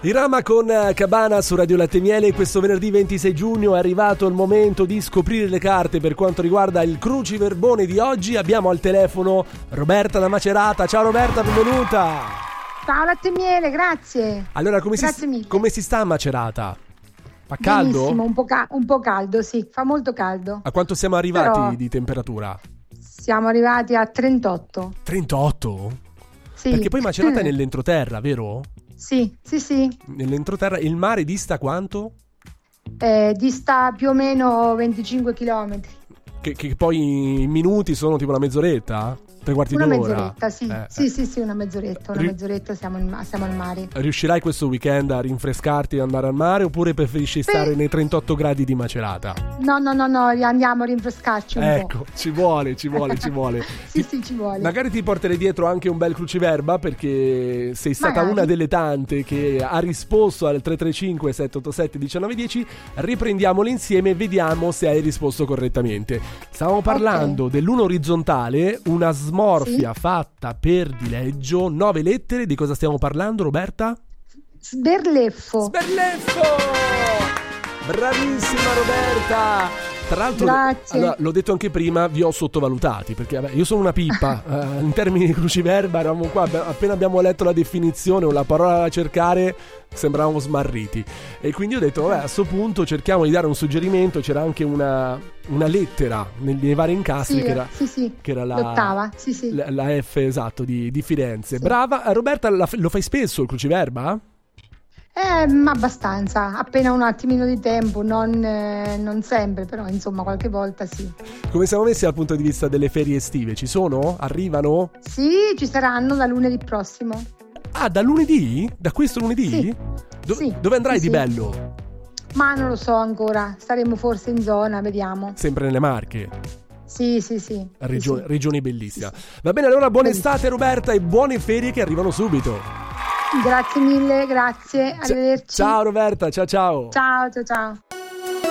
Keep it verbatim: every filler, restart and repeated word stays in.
Irama con Cabana su Radio Latte e Miele. Questo venerdì ventisei giugno è arrivato il momento di scoprire le carte per quanto riguarda il cruciverbone di oggi. Abbiamo al telefono Roberta da Macerata. Ciao Roberta, benvenuta. Ciao Latte e Miele, grazie. Allora, come, grazie si, mille. come si sta a Macerata? Fa caldo? Benissimo, un po', ca- un po' caldo, sì, fa molto caldo. A quanto siamo arrivati Però di temperatura? Siamo arrivati a trentotto. trentotto? Sì. Perché poi Macerata è nell'entroterra, vero? Sì, sì, sì. Nell'entroterra. Il mare dista quanto? Eh, dista più o meno venticinque chilometri. Che, che poi in minuti sono tipo una mezz'oretta? Tre quarti Una d'ora? mezz'oretta, sì. Eh, sì, eh. sì, sì, una mezz'oretta. Una Ri- mezz'oretta siamo, in, siamo al mare. Riuscirai questo weekend a rinfrescarti e andare al mare, oppure preferisci stare Beh. nei trentotto gradi di Macerata? No, no, no, no, andiamo a rinfrescarci un Ecco, po'. ci vuole, ci vuole, ci vuole. Sì, Ti- sì, ci vuole. Magari ti porterei dietro anche un bel cruciverba, perché sei stata Magari. una delle tante che ha risposto al tre tre cinque sette otto sette uno nove uno zero. Riprendiamole insieme e vediamo se hai risposto correttamente. Stavamo parlando dell'uno orizzontale, una smorfia Sì. fatta per dileggio, nove lettere. Di cosa stiamo parlando, Roberta? Sberleffo. Sberleffo! Bravissima Roberta! Tra l'altro, Grazie. allora, l'ho detto anche prima, vi ho sottovalutati, perché vabbè, io sono una pippa, eh, in termini di cruciverba eravamo qua, abbi- appena abbiamo letto la definizione o la parola da cercare sembravamo smarriti, e quindi ho detto vabbè, a sto punto cerchiamo di dare un suggerimento. C'era anche una, una lettera nei, nei vari incastri, Sì, che era, sì, sì. che era la, L'ottava, sì, sì. la, la F, esatto, di, di Firenze. Sì. Brava. Eh, Roberta, la- lo fai spesso il cruciverba? Eh, ma abbastanza, appena un attimino di tempo, non, eh, non sempre, però insomma qualche volta sì. Come siamo messi dal punto di vista delle ferie estive? Ci sono? Arrivano? Sì, ci saranno da lunedì prossimo. Ah, da lunedì? Da questo lunedì? Sì. Do- Sì, Dove andrai sì, di sì. bello? Ma non lo so ancora, staremo forse in zona, vediamo. Sempre nelle Marche. Sì, sì, sì. Regio- sì, sì. Regione bellissima. Va bene, allora buona Bellissimo. estate Roberta e buone ferie che arrivano subito. Grazie mille, grazie, arrivederci. Ciao Roberta, ciao ciao. Ciao, ciao, ciao.